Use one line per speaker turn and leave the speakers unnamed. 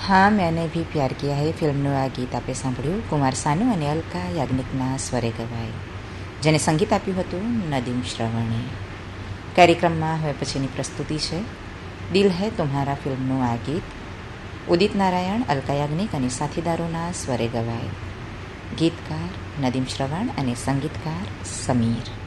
હા મેને ભી પ્યાર કિયા હૈ ફિલ્મનું આ ગીત આપે સાંભળ્યું. કુમાર સાનુ અને અલકા યાજ્ઞિકના સ્વરે ગવાય, જેને સંગીત આપ્યું હતું નદીમ શ્રવણે. કાર્યક્રમમાં હવે પછીની પ્રસ્તુતિ છે દિલ હૈ તુમ્હારા ફિલ્મનું આ ગીત. ઉદિત નારાયણ, અલકા યાજ્ઞિક અને સાથીદારોના સ્વરે ગવાય. ગીતકાર નદીમ શ્રવણ અને સંગીતકાર સમીર.